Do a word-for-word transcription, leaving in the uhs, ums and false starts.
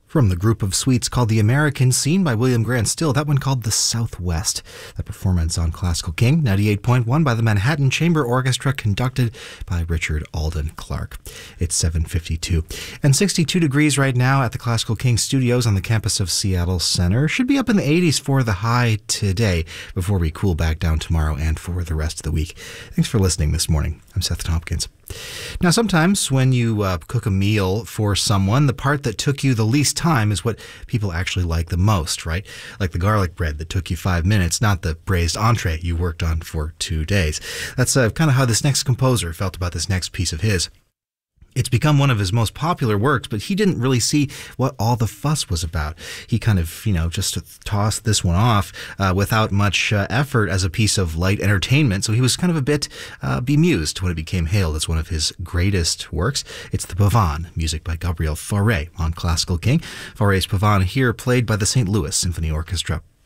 From the group of suites called The American Scene by William Grant Still, that one called The Southwest. That performance on Classical King, ninety-eight point one by the Manhattan Chamber Orchestra, conducted by Richard Alden Clark. It's seven fifty-two and sixty-two degrees right now at the Classical King studios on the campus of Seattle Center. Should be up in the eighties for the high today before we cool back down tomorrow and for the rest of the week. Thanks for listening this morning. I'm Seth Tompkins. Now, sometimes when you uh, cook a meal for someone, the part that took you the least time is what people actually like the most, right? Like the garlic bread that took you five minutes, not the braised entree you worked on for two days. That's uh, kind of how this next composer felt about this next piece of his. It's become one of his most popular works, but he didn't really see what all the fuss was about. He kind of, you know, just tossed this one off uh, without much uh, effort as a piece of light entertainment. So he was kind of a bit uh, bemused when it became hailed as one of his greatest works. It's the Pavane, music by Gabriel Fauré on Classical King. Fauré's Pavane here played by the Saint Louis Symphony Orchestra.